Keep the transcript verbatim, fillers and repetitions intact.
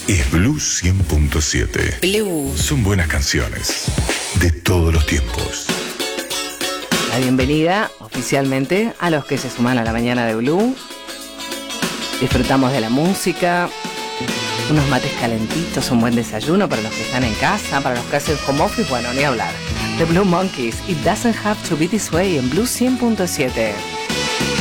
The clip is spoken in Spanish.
es Blue cien punto siete. Blue. Son buenas canciones de todos los tiempos. La bienvenida oficialmente a los que se suman a la mañana de Blue. Disfrutamos de la música, unos mates calentitos, un buen desayuno para los que están en casa, para los que hacen home office, bueno, ni hablar. The Blue Monkeys, It Doesn't Have to Be This Way en Blue cien punto siete.